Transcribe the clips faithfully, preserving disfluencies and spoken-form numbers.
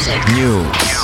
News.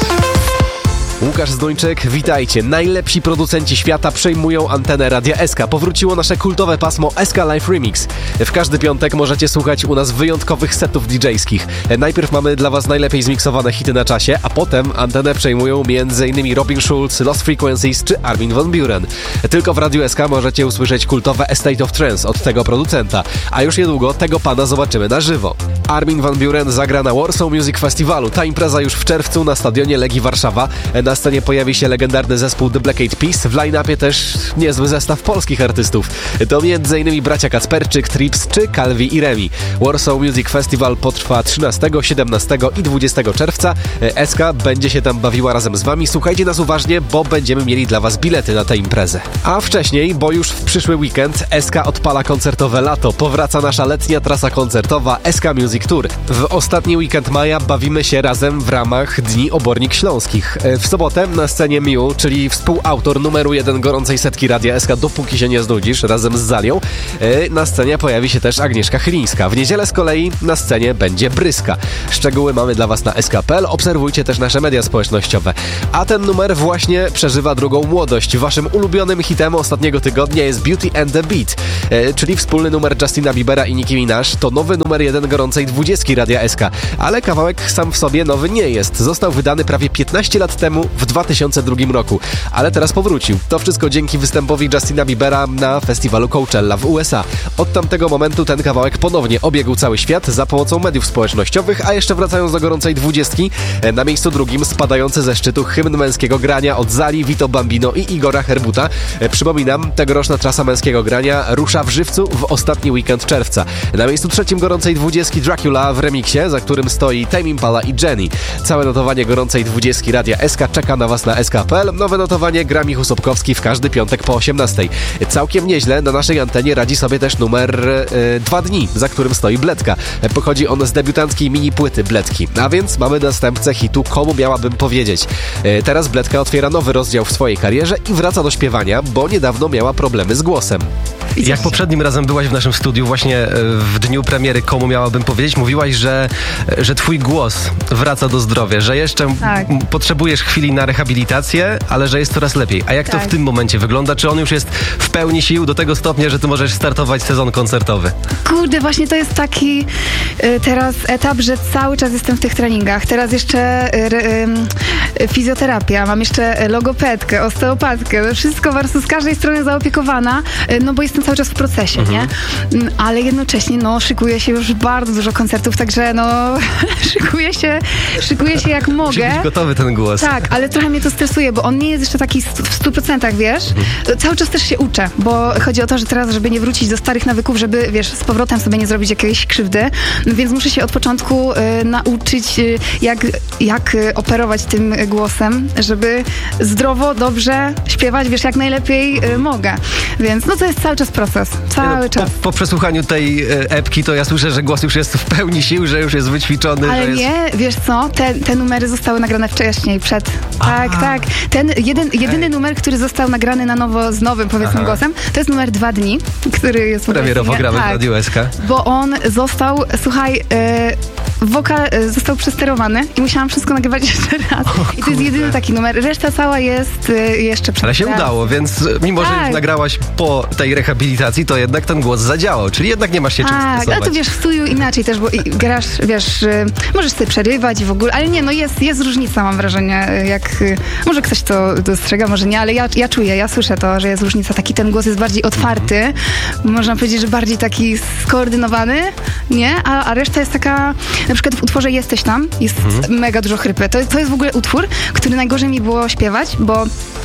Łukasz Zdończyk, witajcie. Najlepsi producenci świata przejmują antenę Radia S K. Powróciło nasze kultowe pasmo S K Live Remix. W każdy piątek możecie słuchać u nas wyjątkowych setów didżejskich. Najpierw mamy dla was najlepiej zmiksowane hity na czasie, a potem antenę przejmują m.in. Robin Schulz, Lost Frequencies czy Armin van Buuren. Tylko w Radiu S K możecie usłyszeć kultowe A State of Trance od tego producenta, a już niedługo tego pana zobaczymy na żywo. Armin van Buuren zagra na Warsaw Music Festivalu. Ta impreza już w czerwcu na stadionie Legii Warszawa. Na scenie pojawi się legendarny zespół The Black Eyed Peas, w line-upie też niezły zestaw polskich artystów. To m.in. bracia Kacperczyk, Trips czy Calvi i Remi. Warsaw Music Festival potrwa trzynastego, siedemnastego i dwudziestego czerwca. S K będzie się tam bawiła razem z wami. Słuchajcie nas uważnie, bo będziemy mieli dla was bilety na tę imprezę. A wcześniej, bo już w przyszły weekend S K odpala koncertowe lato. Powraca nasza letnia trasa koncertowa S K Music Tour. W ostatni weekend maja bawimy się razem w ramach Dni Obornik Śląskich. W sobotę na scenie Miu, czyli współautor numeru jeden gorącej setki Radia S K Dopóki się nie znudzisz, razem z Zalią. Na scenie pojawi się też Agnieszka Chylińska. W niedzielę z kolei na scenie będzie Bryska. Szczegóły mamy dla was na S K kropka P L. Obserwujcie też nasze media społecznościowe. A ten numer właśnie przeżywa drugą młodość. Waszym ulubionym hitem ostatniego tygodnia jest Beauty and the Beat, czyli wspólny numer Justina Biebera i Nicki Minaj. To nowy numer jeden gorącej dwudziestki Radia S K. Ale kawałek sam w sobie nowy nie jest. Został wydany prawie piętnaście lat temu w dwa tysiące drugim roku, ale teraz powrócił. To wszystko dzięki występowi Justina Biebera na festiwalu Coachella w U S A. Od tamtego momentu ten kawałek ponownie obiegł cały świat za pomocą mediów społecznościowych, a jeszcze wracając do gorącej dwudziestki, na miejscu drugim spadający ze szczytu hymn męskiego grania od Zali, Vito Bambino i Igora Herbuta. Przypominam, tegoroczna trasa męskiego grania rusza w żywcu w ostatni weekend czerwca. Na miejscu trzecim gorącej dwudziestki Dracula w remiksie, za którym stoi Tame Impala i Jenny. Całe notowanie gorącej dwudziestki Radia S K czeka na was na S K kropka P L. Nowe notowanie gra Michał Sobkowski w każdy piątek po osiemnastej. Całkiem nieźle na naszej antenie radzi sobie też numer e, Dwa dni, za którym stoi Bledka. Pochodzi on z debiutanckiej mini płyty Bledki. A więc mamy następcę hitu Komu miałabym powiedzieć. E, teraz Bledka otwiera nowy rozdział w swojej karierze i wraca do śpiewania, bo niedawno miała problemy z głosem. Jak poprzednim razem byłaś w naszym studiu, właśnie w dniu premiery Komu miałabym powiedzieć, mówiłaś, że, że twój głos wraca do zdrowia, że jeszcze tak. m- potrzebujesz chwili na rehabilitację, ale że jest coraz lepiej. A jak tak. to w tym momencie wygląda? Czy on już jest w pełni sił do tego stopnia, że ty możesz startować sezon koncertowy? Kurde, właśnie to jest taki y, teraz etap, że cały czas jestem w tych treningach. Teraz jeszcze y, y, y, fizjoterapia, mam jeszcze logopedkę, osteopatkę, wszystko po prostu z każdej strony zaopiekowana, y, no bo jestem cały czas w procesie, mhm. nie? Ale jednocześnie, no, szykuje się już bardzo dużo koncertów, także, no, szykuję się, szykuję się jak mogę. Musi być gotowy ten głos. Tak, ale trochę mnie to stresuje, bo on nie jest jeszcze taki w stu procentach, wiesz? Mhm. Cały czas też się uczę, bo chodzi o to, że teraz, żeby nie wrócić do starych nawyków, żeby, wiesz, z powrotem sobie nie zrobić jakiejś krzywdy, więc muszę się od początku y, nauczyć, y, jak, jak y, operować tym głosem, żeby zdrowo, dobrze śpiewać, wiesz, jak najlepiej y, mogę. Więc, no, to jest cały czas proces. Cały no, czas. Po, po przesłuchaniu tej e, epki to ja słyszę, że głos już jest w pełni sił, że już jest wyćwiczony. Ale że jest... nie, wiesz co, te, te numery zostały nagrane wcześniej, przed. Tak, Aha. tak. Ten jeden, jedyny Ej. numer, który został nagrany na nowo z nowym, powiedzmy, Aha. głosem, to jest numer Dwa dni, który jest... Premierowo gramy tak, w Radiu S K. Bo on został, słuchaj... Yy, wokal został przesterowany i musiałam wszystko nagrywać jeszcze raz. O, I to jest jedyny taki numer. Reszta cała jest y, jeszcze przed. Ale się udało, więc mimo, tak. że już nagrałaś po tej rehabilitacji, to jednak ten głos zadziałał. Czyli jednak nie masz się czym stresować. Tak, ale to wiesz, w studiu inaczej też, bo grasz, wiesz, y, możesz sobie przerywać i w ogóle, ale nie, no jest, jest różnica, mam wrażenie, jak, y, może ktoś to dostrzega, może nie, ale ja, ja czuję, ja słyszę to, że jest różnica. Taki ten głos jest bardziej otwarty, mm. można powiedzieć, że bardziej taki skoordynowany, nie? A, a reszta jest taka... Na przykład w utworze Jesteś tam jest mhm. mega dużo chrypy. To, to jest w ogóle utwór, który najgorzej mi było śpiewać, bo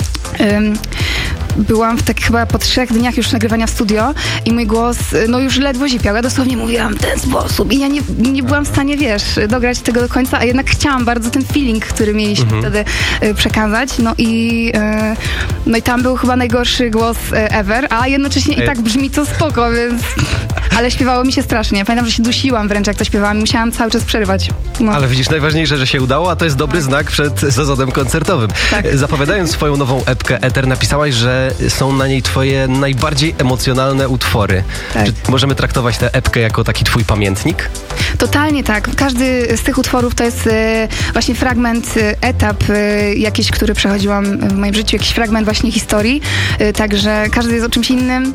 ym, byłam w tak chyba po trzech dniach już nagrywania w studio i mój głos, no już ledwo zipiał. Ja dosłownie mówiłam w ten sposób i ja nie, nie byłam w stanie, wiesz, dograć tego do końca, a jednak chciałam bardzo ten feeling, który mieliśmy mhm. wtedy y, przekazać. No i, y, no i tam był chyba najgorszy głos y, ever, a jednocześnie Ej. i tak brzmi to spoko, więc... ale śpiewało mi się strasznie. Pamiętam, że się dusiłam wręcz, jak to śpiewałam i musiałam cały czas przerywać. No. Ale widzisz, najważniejsze, że się udało, a to jest dobry tak. znak przed sezonem koncertowym. Tak. Zapowiadając swoją nową epkę Eter, napisałaś, że są na niej twoje najbardziej emocjonalne utwory. Tak. Czy możemy traktować tę epkę jako taki twój pamiętnik? Totalnie tak. Każdy z tych utworów to jest e, właśnie fragment, e, etap e, jakiś, który przechodziłam w moim życiu, jakiś fragment właśnie historii. E, także każdy jest o czymś innym.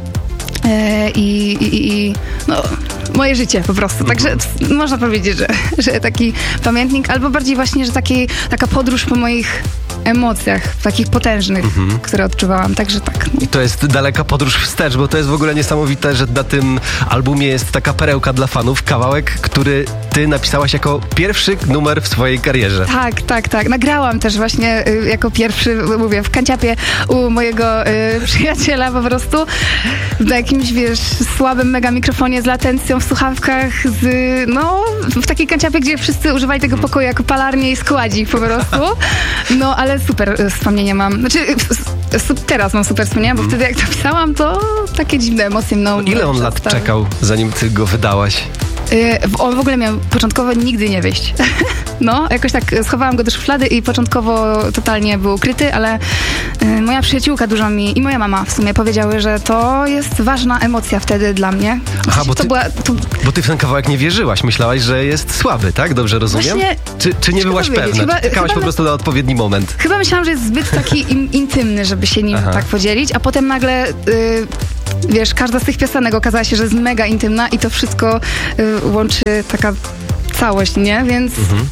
I, i, i no, moje życie po prostu. Także można powiedzieć, że, że taki pamiętnik, albo bardziej właśnie, że taki, taka podróż po moich emocjach, takich potężnych, mhm. które odczuwałam. Także tak. I to jest daleka podróż wstecz, bo to jest w ogóle niesamowite, że na tym albumie jest taka perełka dla fanów, kawałek, który ty napisałaś jako pierwszy numer w swojej karierze. Tak, tak, tak. Nagrałam też właśnie y, jako pierwszy, mówię, w kanciapie u mojego y, przyjaciela po prostu w jakimś, wiesz, słabym mega mikrofonie z latencją w słuchawkach, z, no, w takiej kanciapie, gdzie wszyscy używali tego pokoju jako palarnię i składzik po prostu. No, ale super wspomnienia mam. Znaczy, teraz mam super wspomnienia, bo mm. wtedy jak to pisałam, to takie dziwne emocje mną. No, ile on lat stały. czekał, zanim ty go wydałaś? Yy, on w ogóle miał początkowo nigdy nie wyjść. No, jakoś tak schowałam go do szuflady i początkowo totalnie był ukryty, ale yy, moja przyjaciółka dużo mi i moja mama w sumie powiedziały, że to jest ważna emocja wtedy dla mnie. Aha, bo to ty, była, to... bo ty w ten kawałek nie wierzyłaś. Myślałaś, że jest słaby, tak? Dobrze rozumiem? Właśnie, czy, czy nie byłaś pewna? Chyba, czy czekałaś chyba, po prostu na odpowiedni moment? Chyba myślałam, że jest zbyt taki in, intymny, żeby się nim Aha. tak podzielić, a potem nagle... Yy, wiesz, każda z tych piosenek okazała się, że jest mega intymna i to wszystko y, łączy taka całość, nie? Więc mhm.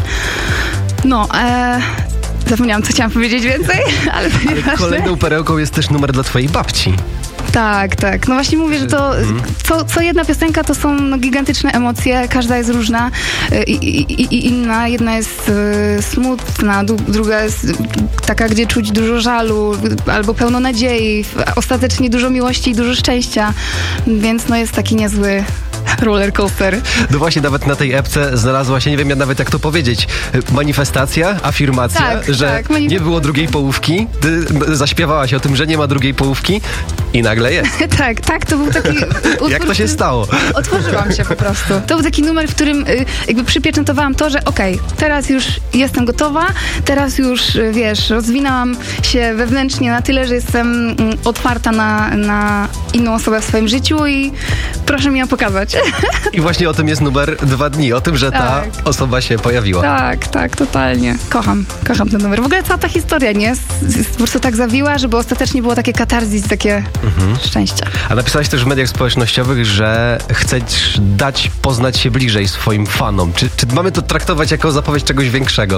no, e, zapomniałam, co chciałam powiedzieć więcej, ale, ale kolejną perełką jest też numer dla twojej babci. Tak, tak. No właśnie mówię, że to co, co jedna piosenka to są no, gigantyczne emocje, każda jest różna i, i, i inna. Jedna jest y, smutna, druga jest taka, gdzie czuć dużo żalu albo pełno nadziei, ostatecznie dużo miłości i dużo szczęścia, więc no jest taki niezły roller coaster. No właśnie, nawet na tej epce znalazła się, nie wiem ja nawet jak to powiedzieć, manifestacja, afirmacja, tak, że tak, manif- nie było drugiej połówki. Ty zaśpiewałaś o tym, że nie ma drugiej połówki i nagle jest. tak, tak, to był taki utwór, jak to się stało? Otworzyłam się po prostu. To był taki numer, w którym y, jakby przypieczętowałam to, że okej, okay, teraz już jestem gotowa, teraz już, y, wiesz, rozwinęłam się wewnętrznie na tyle, że jestem y, otwarta na, na inną osobę w swoim życiu i proszę mi ją pokazać. I właśnie o tym jest numer dwa dni, o tym, że ta tak. osoba się pojawiła. Tak, tak, totalnie. Kocham, kocham ten numer. W ogóle cała ta historia, nie? Jest, jest po prostu tak zawiła, żeby ostatecznie było takie katarzis, takie mhm. szczęścia. A napisałaś też w mediach społecznościowych, że chcesz dać poznać się bliżej swoim fanom. Czy, czy mamy to traktować jako zapowiedź czegoś większego?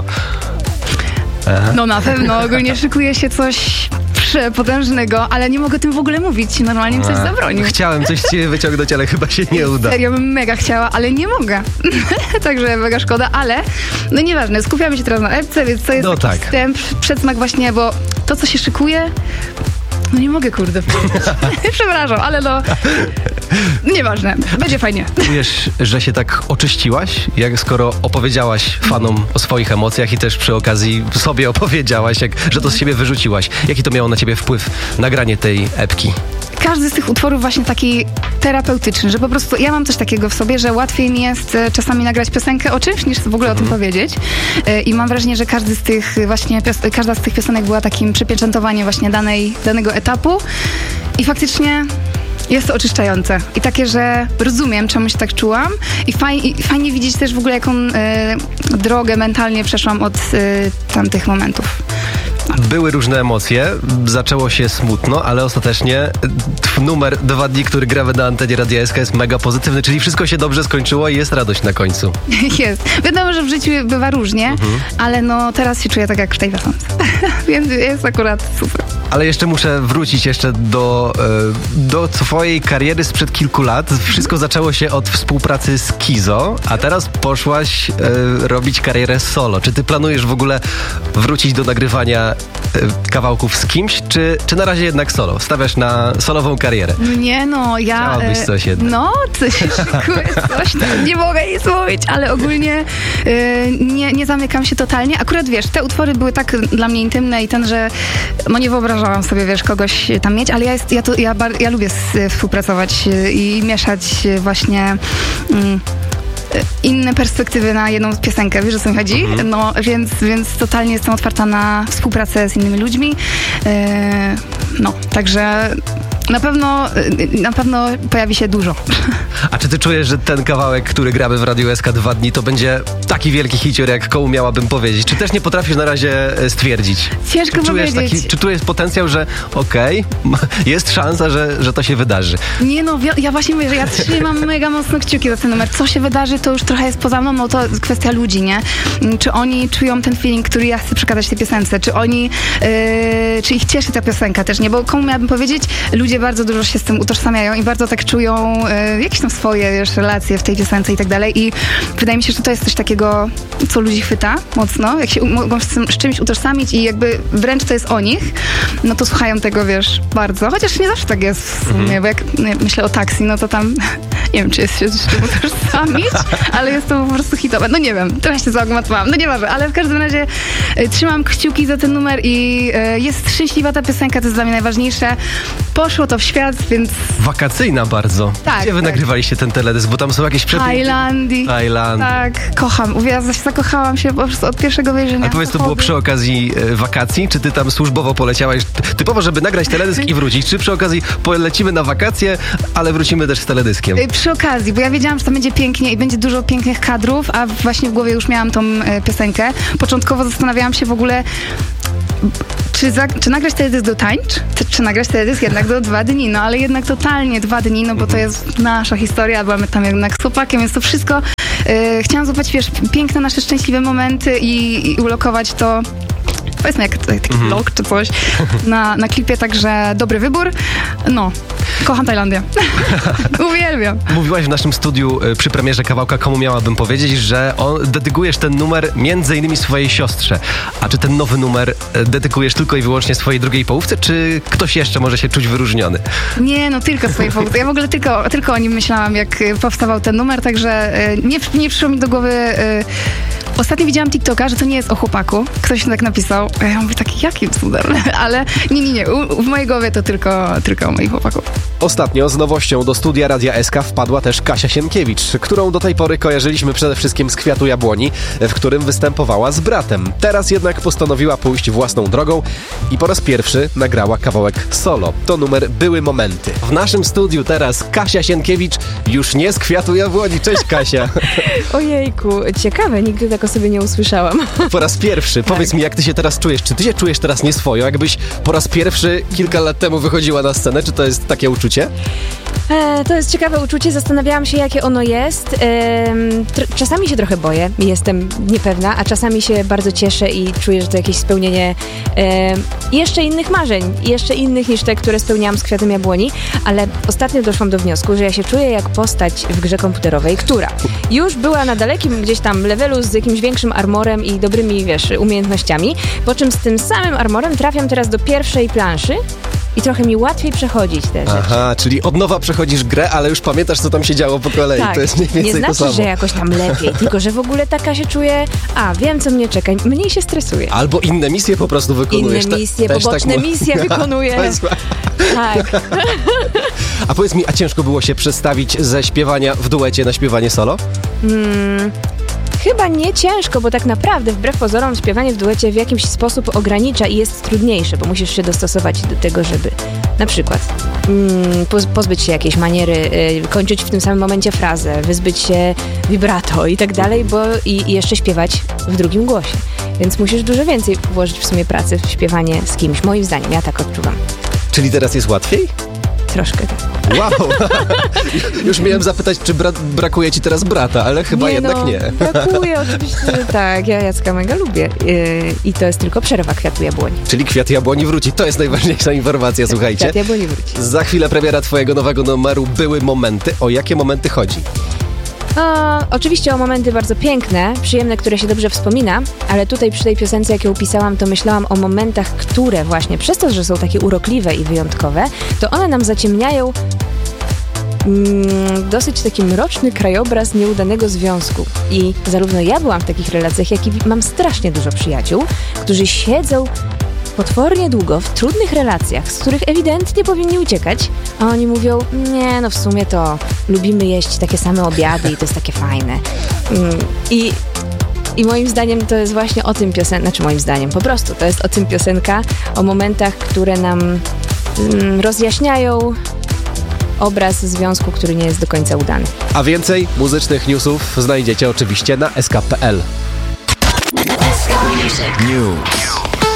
Aha. No na pewno, ogólnie szykuje się coś przepotężnego, ale nie mogę o tym w ogóle mówić. Normalnie mi coś zabronił. Chciałem coś z ciebie wyciągnąć, ale chyba się nie uda. Serio bym mega chciała, ale nie mogę. Także mega szkoda, ale no nieważne, skupiamy się teraz na epce, więc to jest no taki tak. wstęp, przedsmak właśnie, bo to, co się szykuje, no nie mogę, kurde, powiedzieć. Przepraszam, ale no nieważne, będzie fajnie. Wiesz, że się tak oczyściłaś, jak skoro opowiedziałaś fanom o swoich emocjach i też przy okazji sobie opowiedziałaś, jak, że to z siebie wyrzuciłaś. Jaki to miało na ciebie wpływ, nagranie tej epki? Każdy z tych utworów właśnie taki terapeutyczny, że po prostu ja mam coś takiego w sobie, że łatwiej mi jest czasami nagrać piosenkę o czymś, niż w ogóle mm. o tym powiedzieć. I mam wrażenie, że każdy z tych właśnie, każda z tych piosenek była takim przypieczętowaniem właśnie danej, danego etapu i faktycznie jest to oczyszczające. I takie, że rozumiem, czemu się tak czułam i, faj, i fajnie widzieć też w ogóle, jaką y, drogę mentalnie przeszłam od y, tamtych momentów. Były różne emocje, zaczęło się smutno, ale ostatecznie numer dwa dni, który gramy na antenie Radia S K jest mega pozytywny, czyli wszystko się dobrze skończyło i jest radość na końcu. Jest. Wiadomo, że w życiu bywa różnie, mhm. ale no teraz się czuję tak jak w tej piosence. Więc jest akurat super. Ale jeszcze muszę wrócić jeszcze do, do twojej kariery sprzed kilku lat. Wszystko zaczęło się od współpracy z Kizo, a teraz poszłaś e, robić karierę solo. Czy ty planujesz w ogóle wrócić do nagrywania kawałków z kimś, czy, czy na razie jednak solo? Stawiasz na solową karierę? Nie no, ja... Chciałabyś coś jednak. No, coś szykuje, coś tam, nie mogę nic mówić, ale ogólnie y, nie, nie zamykam się totalnie. Akurat wiesz, te utwory były tak dla mnie intymne i ten, że no nie wyobrażałam sobie, wiesz, kogoś tam mieć, ale ja, jest, ja, to, ja, bar, ja lubię współpracować i mieszać właśnie... Mm, inne perspektywy na jedną piosenkę, wiesz, o co mi chodzi? Mhm. No, więc, więc totalnie jestem otwarta na współpracę z innymi ludźmi. Yy, no, także na pewno, na pewno pojawi się dużo. A czy ty czujesz, że ten kawałek, który gramy w Radiu S K dwa dni, to będzie taki wielki hicior, jak komu miałabym powiedzieć? Czy też nie potrafisz na razie stwierdzić? Ciężko czy czujesz powiedzieć. Taki, czy czujesz potencjał, że okej, okay, jest szansa, że, że to się wydarzy? Nie no, ja, ja właśnie mówię, że ja trzymam mega mocno kciuki za ten numer. Co się wydarzy, to już trochę jest poza mną, no to kwestia ludzi, nie? Czy oni czują ten feeling, który ja chcę przekazać tej piosence? Czy oni, yy, czy ich cieszy ta piosenka też, nie? Bo komu miałabym powiedzieć? Ludzie bardzo dużo się z tym utożsamiają i bardzo tak czują yy, jakieś tam swoje, wiesz, relacje w tej piosence i tak dalej. I wydaje mi się, że to jest coś takiego, co ludzi chwyta mocno, jak się u- mogą z, tym, z czymś utożsamić i jakby wręcz to jest o nich, no to słuchają tego, wiesz, bardzo. Chociaż nie zawsze tak jest w sumie, mm. bo jak nie, myślę o Taksi, no to tam nie wiem, czy jest się z czym utożsamić, ale jest to po prostu hitowe. No nie wiem, trochę się zagmatwałam, no nieważne, ale w każdym razie y, trzymam kciuki za ten numer i y, jest szczęśliwa ta piosenka, to jest dla mnie najważniejsze. Poszło to w świat, więc... Wakacyjna bardzo. Tak, Gdzie wy tak. nagrywaliście ten teledysk? Bo tam są jakieś przepiękne... Tajlandii. Tajlandii. Tak, kocham. Ja zakochałam się po prostu od pierwszego wejrzenia. A powiedz, to było przy okazji e, wakacji? Czy ty tam służbowo poleciałaś typowo, żeby nagrać teledysk i wrócić? Czy przy okazji polecimy na wakacje, ale wrócimy też z teledyskiem? Y, Przy okazji, bo ja wiedziałam, że to będzie pięknie i będzie dużo pięknych kadrów, a właśnie w głowie już miałam tą e, piosenkę. Początkowo zastanawiałam się w ogóle, czy, za, czy nagrać teledysk do tańcz, czy, czy nagrać teledysk jednak do dwa dni, no ale jednak totalnie dwa dni, no bo to jest nasza historia, byłam tam jednak z chłopakiem, więc to wszystko e, chciałam złapać, wiesz, piękne nasze szczęśliwe momenty i, i ulokować to, powiedzmy jak taki Mhm. vlog czy coś na, na klipie, także dobry wybór. No, kocham Tajlandię. Uwielbiam. Mówiłaś w naszym studiu y, przy premierze kawałka Komu miałabym powiedzieć, że on, dedykujesz ten numer między innymi swojej siostrze. A czy ten nowy numer y, dedykujesz tylko i wyłącznie swojej drugiej połówce, czy ktoś jeszcze może się czuć wyróżniony? Nie, no tylko swojej połówce. Ja w ogóle tylko, tylko o nim myślałam, jak y, powstawał ten numer, także y, nie, nie przyszło mi do głowy... Y, Ostatnio widziałam TikToka, że to nie jest o chłopaku. Ktoś tak napisał. A ja mówię, taki jakim cudem? Ale nie, nie, nie. U, w mojej głowie to tylko, tylko o moich chłopaków. Ostatnio z nowością do studia Radia S K wpadła też Kasia Sienkiewicz, którą do tej pory kojarzyliśmy przede wszystkim z Kwiatu Jabłoni, w którym występowała z bratem. Teraz jednak postanowiła pójść własną drogą i po raz pierwszy nagrała kawałek solo. To numer Były Momenty. W naszym studiu teraz Kasia Sienkiewicz, już nie z Kwiatu Jabłoni. Cześć Kasia. Ojejku, ciekawe, nigdy tak o sobie nie usłyszałam. Po raz pierwszy. Powiedz mi, jak ty się teraz czujesz? Czy ty się czujesz teraz nieswojo? Jakbyś po raz pierwszy kilka lat temu wychodziła na scenę? Czy to jest takie uczucie? E, to jest ciekawe uczucie, zastanawiałam się, jakie ono jest. E, tr- czasami się trochę boję, jestem niepewna, a czasami się bardzo cieszę i czuję, że to jakieś spełnienie e, jeszcze innych marzeń, jeszcze innych niż te, które spełniałam z Kwiatem Jabłoni, ale ostatnio doszłam do wniosku, że ja się czuję jak postać w grze komputerowej, która już była na dalekim gdzieś tam levelu z jakimś większym armorem i dobrymi, wiesz, umiejętnościami, po czym z tym samym armorem trafiam teraz do pierwszej planszy i trochę mi łatwiej przechodzić te rzeczy. Aha, czyli od nowa przechodzisz grę, ale już pamiętasz, co tam się działo po kolei. Tak. To jest mniej więcej nie znaczy, to samo. że jakoś tam lepiej, tylko że w ogóle taka się czuję, a wiem, co mnie czeka, mniej się stresuję. Albo inne misje po prostu wykonujesz. Inne misje, Te, poboczne tak mu... misje wykonuję. Tak. A powiedz mi, a ciężko było się przestawić ze śpiewania w duecie na śpiewanie solo? Hmm. Chyba nie ciężko, bo tak naprawdę wbrew pozorom śpiewanie w duecie w jakiś sposób ogranicza i jest trudniejsze, bo musisz się dostosować do tego, żeby na przykład mm, poz- pozbyć się jakiejś maniery, y, kończyć w tym samym momencie frazę, wyzbyć się vibrato i tak dalej, bo i, i jeszcze śpiewać w drugim głosie. Więc musisz dużo więcej włożyć w sumie pracy w śpiewanie z kimś, moim zdaniem, ja tak odczuwam. Czyli teraz jest łatwiej? Troszkę tak. Wow! Już miałem zapytać, czy bra- brakuje ci teraz brata, ale chyba nie, jednak no, nie. Brakuje, oczywiście, że tak. Ja Jacka mega lubię. Yy, I to jest tylko przerwa Kwiatu Jabłoni. Czyli Kwiat Jabłoni wróci. To jest najważniejsza informacja, słuchajcie. Kwiat Jabłoni wróci. Za chwilę premiera twojego nowego numeru Były Momenty. O jakie momenty chodzi? No, oczywiście o momenty bardzo piękne, przyjemne, które się dobrze wspomina, ale tutaj przy tej piosence, jak ją pisałam, to myślałam o momentach, które właśnie przez to, że są takie urokliwe i wyjątkowe, to one nam zaciemniają mm, dosyć taki mroczny krajobraz nieudanego związku. I zarówno ja byłam w takich relacjach, jak i mam strasznie dużo przyjaciół, którzy siedzą potwornie długo w trudnych relacjach, z których ewidentnie powinni uciekać, a oni mówią, nie, no w sumie to lubimy jeść takie same obiady i to jest takie fajne. Mm, I, i moim zdaniem to jest właśnie o tym piosenka, znaczy moim zdaniem, po prostu to jest o tym piosenka, o momentach, które nam mm, rozjaśniają obraz związku, który nie jest do końca udany. A więcej muzycznych newsów znajdziecie oczywiście na s k kropka p l. News.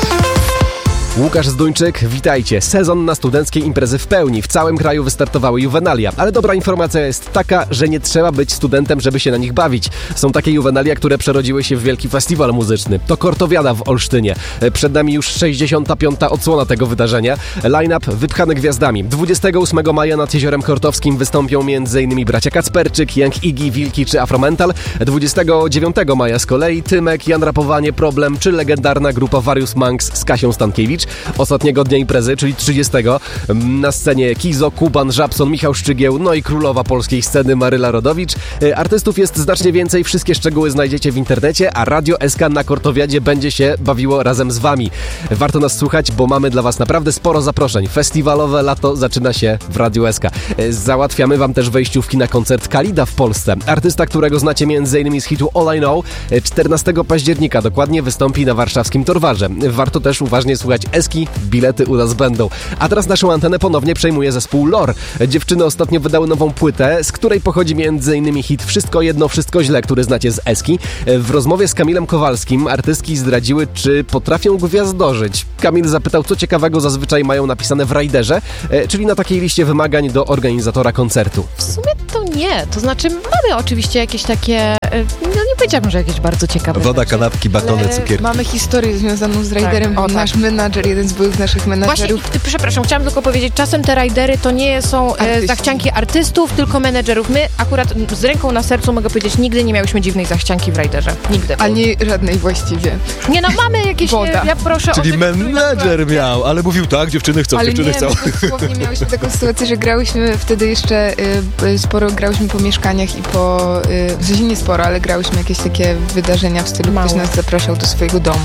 Łukasz Zduńczyk, witajcie. Sezon na studenckie imprezy w pełni. W całym kraju wystartowały juwenalia. Ale dobra informacja jest taka, że nie trzeba być studentem, żeby się na nich bawić. Są takie juwenalia, które przerodziły się w wielki festiwal muzyczny. To Kortowiada w Olsztynie. Przed nami już sześćdziesiąta piąta odsłona tego wydarzenia. Line-up wypchany gwiazdami. dwudziestego ósmego maja nad Jeziorem Kortowskim wystąpią m.in. bracia Kacperczyk, Young Iggy, Wilki czy Afromental. dwudziestego dziewiątego maja z kolei Tymek, Jan Rapowanie, Problem czy legendarna grupa Various Monks z Kasią Stankiewicz. Ostatniego dnia imprezy, czyli trzydziestego na scenie Kizo, Kuban, Żabson, Michał Szczygieł, no i królowa polskiej sceny Maryla Rodowicz. Artystów jest znacznie więcej, wszystkie szczegóły znajdziecie w internecie, a Radio S K na Kortowiadzie będzie się bawiło razem z wami. Warto nas słuchać, bo mamy dla was naprawdę sporo zaproszeń. Festiwalowe lato zaczyna się w Radio S K. Załatwiamy wam też wejściówki na koncert Kalida w Polsce. Artysta, którego znacie m.in. z hitu All I Know, czternastego października dokładnie wystąpi na warszawskim Torwarze. Warto też uważnie słuchać Eski, bilety u nas będą. A teraz naszą antenę ponownie przejmuje zespół Lore. Dziewczyny ostatnio wydały nową płytę, z której pochodzi m.in. hit Wszystko jedno, wszystko źle, który znacie z Eski. W rozmowie z Kamilem Kowalskim artystki zdradziły, czy potrafią gwiazdorzyć. Kamil zapytał, co ciekawego zazwyczaj mają napisane w Riderze, czyli na takiej liście wymagań do organizatora koncertu. W sumie to nie. To znaczy mamy oczywiście jakieś takie, no nie powiedziałabym, że jakieś bardzo ciekawe Woda, rzeczy. kanapki, batony, cukierki. Mamy historię związaną z Riderem. Tak. O, Nasz tak. menadżer, jeden z byłych naszych menadżerów. Właśnie, przepraszam, chciałam tylko powiedzieć, czasem te Ridery to nie są e, zachcianki artystów, tylko menedżerów. My akurat z ręką na sercu mogę powiedzieć, nigdy nie miałyśmy dziwnej zachcianki w Riderze. Nigdy. Ani żadnej właściwie. Nie no, mamy jakieś, Woda. ja proszę Czyli o... Czyli menedżer miał, ale mówił tak, dziewczyny chcą, Ale dziewczyny nie, chcą. my dosłownie miałyśmy taką sytuację, że grałyśmy wtedy jeszcze y, sporo grałyśmy po mieszkaniach i po, y, w sensie nie sporo, ale grałyśmy jakieś takie wydarzenia w stylu, Mało. ktoś nas zapraszał do swojego domu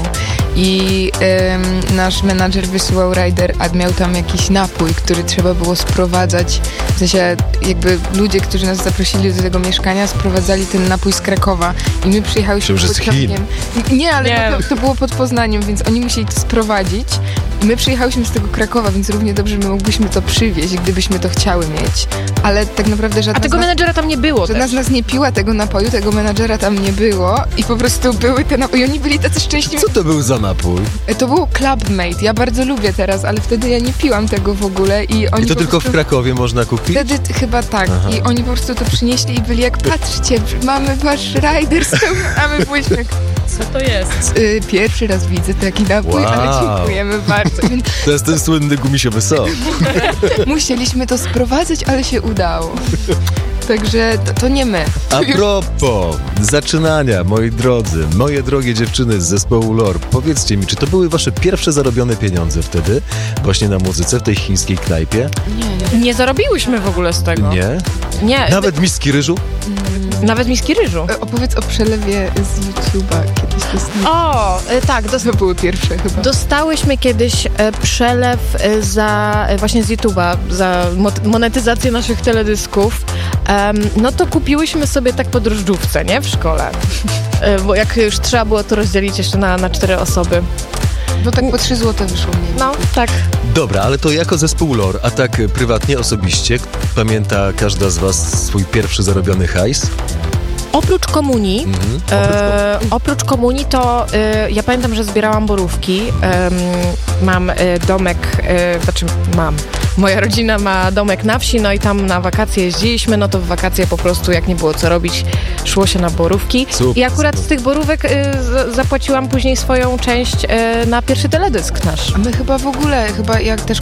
i y, nasz menadżer wysyłał Rider, a miał tam jakiś napój, który trzeba było sprowadzać, w sensie jakby ludzie, którzy nas zaprosili do tego mieszkania, sprowadzali ten napój z Krakowa i my przyjechałyśmy Myślałem, że z Chin. pociągiem. Nie, ale Nie. To, to było pod Poznaniem, więc oni musieli to sprowadzić. My przyjechałyśmy z tego Krakowa, więc równie dobrze my moglibyśmy to przywieźć, gdybyśmy to chciały mieć. Ale tak naprawdę żadna A tego z nas, menedżera tam nie było żadna też. z nas nie piła tego napoju, tego menadżera tam nie było i po prostu były te napoje. I oni byli tacy szczęśliwi. Co to był za napój? To był Clubmate. Ja bardzo lubię teraz, ale wtedy ja nie piłam tego w ogóle i oni I to po tylko w prostu... Krakowie można kupić? Wtedy t- chyba tak. Aha. I oni po prostu to przynieśli i byli jak, patrzcie, mamy wasz Rider, a my byliśmy jak, Co to jest? y, pierwszy raz widzę taki napój, Wow. ale dziękujemy bardzo. Więc To jest ten słynny gumisiowy sok. musieliśmy to sprowadzać, ale się udało. Także to, to nie my. A propos zaczynania, moi drodzy, moje drogie dziewczyny z zespołu Lore, powiedzcie mi, czy to były wasze pierwsze zarobione pieniądze wtedy, właśnie na muzyce w tej chińskiej knajpie? Nie, nie. Nie zarobiłyśmy w ogóle z tego. Nie? Nie. Nawet miski ryżu? Nawet miski ryżu. E, Opowiedz o przelewie z YouTube'a. Kiedyś dostaliśmy. O, y, tak, dos- To były pierwsze chyba. dostałyśmy kiedyś e, przelew e, za, e, właśnie z YouTube'a, za mo- monetyzację naszych teledysków. Em, no to kupiłyśmy sobie tak po drożdżówce, nie? W szkole. E, bo jak już trzeba było to rozdzielić jeszcze na, na cztery osoby. Bo tak po trzy złote wyszło mniej. No, tak. Dobra, ale to jako zespół Lore, a tak prywatnie, osobiście, pamięta każda z was swój pierwszy zarobiony hajs? Oprócz komunii, Mhm. e, oprócz komunii to e, ja pamiętam, że zbierałam borówki. Em, mam e, domek, e, znaczy mam. Moja rodzina ma domek na wsi, no i tam na wakacje jeździliśmy, no to w wakacje po prostu jak nie było co robić, szło się na borówki. Super, I akurat super. z tych borówek e, z, zapłaciłam później swoją część e, na pierwszy teledysk nasz. A my chyba w ogóle, chyba jak też